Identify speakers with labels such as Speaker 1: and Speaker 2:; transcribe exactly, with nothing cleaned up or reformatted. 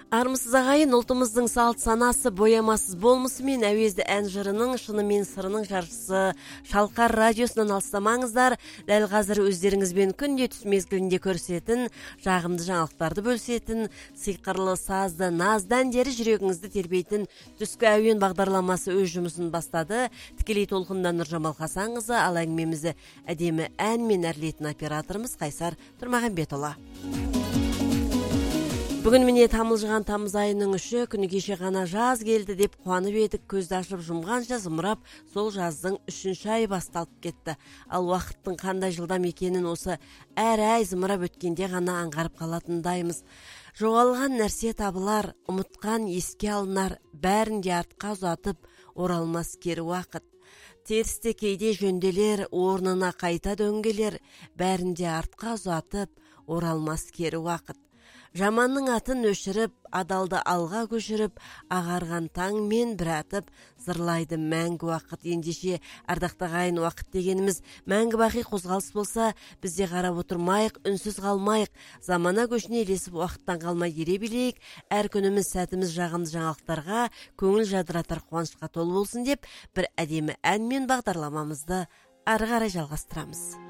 Speaker 1: Армысыз ағайын, ұлтымыздың салт санасы боямасыз болмысы мен әуезді ән жырының шыны мен сырының жаршысы Шалқар радиосынан алыстамаңыздар. Дәл қазір өздеріңізбен күнде түс мезгілінде көрсетін, жағымды жаңалықтарды бөлісетін, сиқырлы сазды наздан дері жүрегіңізді тербейтін түскі әуен бағдарламасы өз жұмысын бастады. Тікелей толқында Нұржамал Хасанқызы, ал әңгімемізді әдемі ән мен әрлейтін операторымыз Қайсар Тұрмағанбетұлы. Бүгін міне тамылжыған тамыз айының үші, күні кеше ғана жаз келді деп қуанып едік. Көзді ашып жұмғанша зымырап, сол жаздың үшінші айы басталып кетті. Ал уақыттың қандай жылдам екенін осы әр ай зымырап өткенде ғана аңғарып қалатындаймыз. Жоғалған нәрсе табылар, ұмытқан еске алынар, бәрін де артқа ұзатып, оралмас кері уақыт. Терісте кейде жөнделер, орнына қайта дөңгелер, бәрін де артқа ұзатып, оралмас кері уақыт. Жаманның атын өшіріп, адалды алға көшіріп, ағарған таң мен бір атып, зырлайды мәңгі уақыт. Ендеше ардақты ағайын, уақыт дегеніміз мәңгі бақи қозғалыс болса, бізде қарап отырмайық, үнсіз қалмайық, замана көшіне ілесіп уақыттан қалмай ере білейік. Әр күніміз, сәтіміз жағымды жаңалықтарға, көңіл жадыратар қуанышқа толы болсын деп, бір әдемі ән мен бағдарламамызды ары қарай жалғастырамыз.